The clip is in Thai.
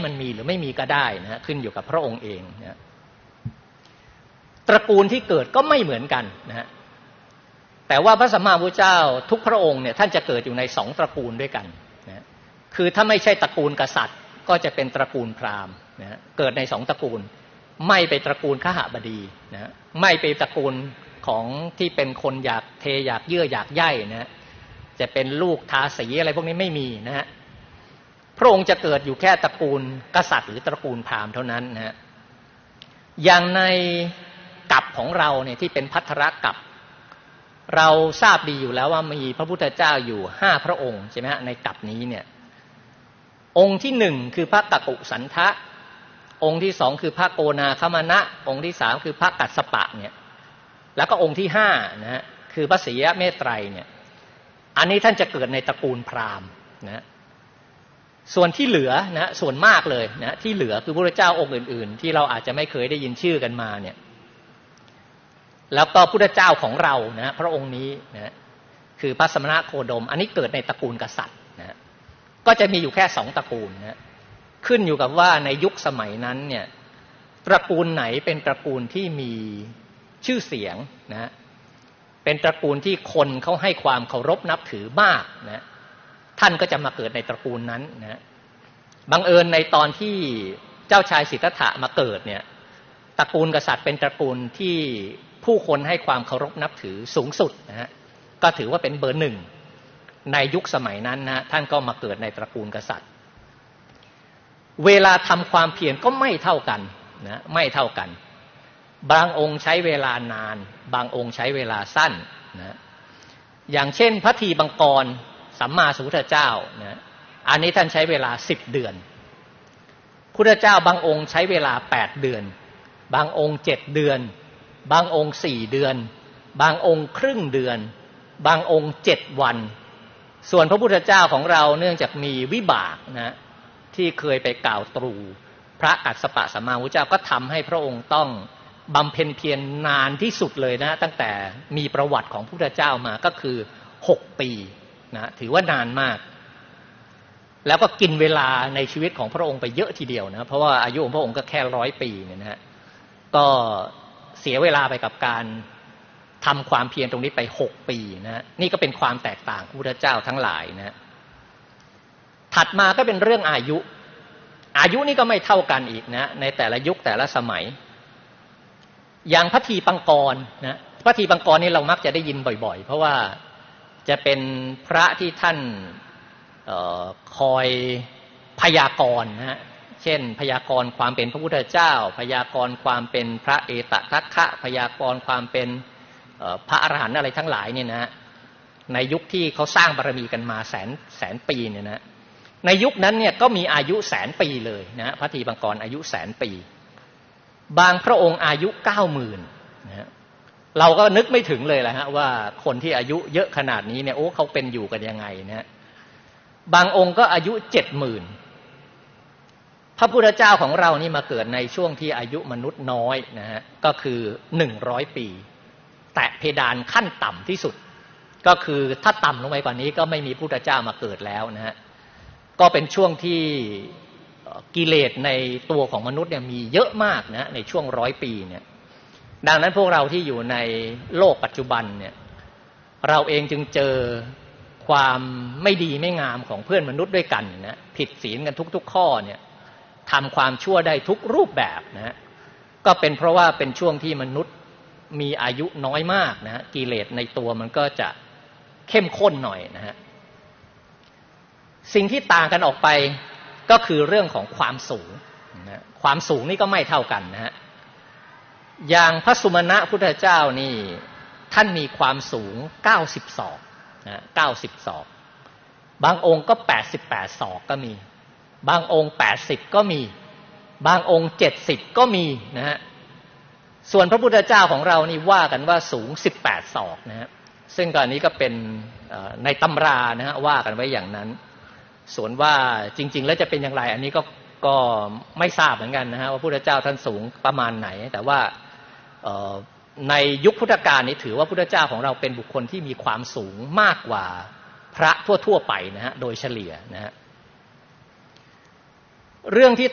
มันมีหรือไม่มีก็ได้นะขึ้นอยู่กับพระองค์เองนะตระกูลที่เกิดก็ไม่เหมือนกันนะฮะแต่ว่าพระสัมมาสัมพุทธเจ้าทุกพระองค์เนี่ยท่านจะเกิดอยู่ใน2ตระกูลด้วยกันนะคือถ้าไม่ใช่ตระกูลกษัตริย์ก็จะเป็นตระกูลพราหมณ์นะเกิดใน2ตระกูลไม่ไปตระกูลขหบดีนะไม่ไปตระกูลของที่เป็นคนอยากเทอยากเยื่ออยากใย่นะจะเป็นลูกทาสีอะไรพวกนี้ไม่มีนะฮะพระองค์จะเกิดอยู่แค่ตระกูลกษัตริย์หรือตระกูลพราหมณ์เท่านั้นนะฮะอย่างในกัปของเราเนี่ยที่เป็นภัทรกัปเราทราบดีอยู่แล้วว่ามีพระพุทธเจ้าอยู่5พระองค์ใช่ไหมฮะในกัปนี้เนี่ยองค์ที่1คือพระกักุสันทะองค์ที่2คือพระโกนาคมนะองค์ที่3คือพระกัสสปะเนี่ยแล้วก็องค์ที่5นะฮะคือพระศรีเมตไตรเนี่ยอันนี้ท่านจะเกิดในตระกูลพราหมณ์นะส่วนที่เหลือนะส่วนมากเลยนะที่เหลือคือพระพุทธเจ้าองค์อื่นๆที่เราอาจจะไม่เคยได้ยินชื่อกันมาเนี่ยแล้วก็พุทธเจ้าของเรานะพระองค์นี้นะคือพระสมณโคดมอันนี้เกิดในตระกูลกษัตริย์นะก็จะมีอยู่แค่2ตระกูลนะขึ้นอยู่กับว่าในยุคสมัยนั้นเนี่ยตระกูลไหนเป็นตระกูลที่มีชื่อเสียงนะเป็นตระกูลที่คนเขาให้ความเคารพนับถือมากนะท่านก็จะมาเกิดในตระกูลนั้นนะบังเอิญในตอนที่เจ้าชายสิทธัตถะมาเกิดเนี่ยตระกูลกษัตริย์เป็นตระกูลที่ผู้คนให้ความเคารพนับถือสูงสุดนะฮะก็ถือว่าเป็นเบอร์1ในยุคสมัยนั้นนะท่านก็มาเกิดในตระกูลกษัตริย์เวลาทำความเพียรก็ไม่เท่ากันนะไม่เท่ากันบางองค์ใช้เวลานานบางองค์ใช้เวลาสั้นนะอย่างเช่นพระทีบังกรสัมมาสัมพุทธเจ้านะอันนี้ท่านใช้เวลา10เดือนพุทธเจ้าบางองค์ใช้เวลา8เดือนบางองค์7เดือนบางองค์4เดือนบางองค์ครึ่งเดือนบางองค์7วันส่วนพระพุทธเจ้าของเราเนื่องจากมีวิบากนะที่เคยไปกล่าวตรูพระกัสสปะสัมมาสัมพุทธเจ้าก็ทำให้พระองค์ต้องบำเพ็ญเพียรนานที่สุดเลยนะตั้งแต่มีประวัติของพระพุทธเจ้ามาก็คือ6ปีนะถือว่านานมากแล้วก็กินเวลาในชีวิตของพระองค์ไปเยอะทีเดียวนะเพราะว่าอายุของพระองค์ก็แค่100ปีเนี่ยนะฮะก็เสียเวลาไปกับการทำความเพียรตรงนี้ไป6ปีนะนี่ก็เป็นความแตกต่างของพระพุทธเจ้าทั้งหลายนะถัดมาก็เป็นเรื่องอายุนี่ก็ไม่เท่ากันอีกนะในแต่ละยุคแต่ละสมัยอย่างพระทีปังกรนะพระทีปังกรนี่เรามักจะได้ยินบ่อยๆเพราะว่าจะเป็นพระที่ท่านคอยพยากรณ์นะฮะเช่นพยากรณ์ความเป็นพระพุทธเจ้าพยากรณ์ความเป็นพระเอตทัคคะพยากรณ์ความเป็นพระอรหันต์อะไรทั้งหลายเนี่ยนะในยุคที่เขาสร้างบารมีกันมาแสนปีเนี่ยนะในยุคนั้นเนี่ยก็มีอายุ100,000 ปีเลยนะพระทีปังกรอายุ100,000 ปีบางพระองค์อายุ 90,000 นะฮะเราก็นึกไม่ถึงเลยแหละฮะว่าคนที่อายุเยอะขนาดนี้เนี่ยโอ้เขาเป็นอยู่กันยังไงนะบางองค์ก็อายุ 70,000 พระพุทธเจ้าของเรานี่มาเกิดในช่วงที่อายุมนุษย์น้อยนะฮะก็คือ100 ปีแตะเพดานขั้นต่ำที่สุดก็คือถ้าต่ำลงไปกว่านี้ก็ไม่มีพุทธเจ้ามาเกิดแล้วนะฮะก็เป็นช่วงที่กิเลสในตัวของมนุษย์เนี่ยมีเยอะมากนะในช่วง100 ปีเนี่ยดังนั้นพวกเราที่อยู่ในโลกปัจจุบันเนี่ยเราเองจึงเจอความไม่ดีไม่งามของเพื่อนมนุษย์ด้วยกันนะผิดศีลกันทุกๆข้อเนี่ยทำความชั่วได้ทุกรูปแบบนะก็เป็นเพราะว่าเป็นช่วงที่มนุษย์มีอายุน้อยมากนะกิเลสในตัวมันก็จะเข้มข้นหน่อยนะฮะสิ่งที่ต่างกันออกไปก็คือเรื่องของความสูงนะความสูงนี่ก็ไม่เท่ากันนะฮะอย่างพระสุมาณะพุทธเจ้านี่ท่านมีความสูง90 ศอกนะ90 ศอกบางองค์ก็88 ศอกก็มีบางองค์80ก็มีบางองค์70ก็มีนะฮะส่วนพระพุทธเจ้าของเรานี่ว่ากันว่าสูง18 ศอกนะฮะซึ่งตอนนี้ก็เป็นในตำรานะฮะว่ากันไว้อย่างนั้นส่วนว่าจริงๆแล้วจะเป็นอย่างไรอันนี้ก็ไม่ทราบเหมือนกันนะฮะว่าพระพุทธเจ้าท่านสูงประมาณไหนแต่ว่าในยุคพุทธกาลนี้ถือว่าพระพุทธเจ้าของเราเป็นบุคคลที่มีความสูงมากกว่าพระทั่วๆไปนะฮะโดยเฉลี่ยนะฮะเรื่องที่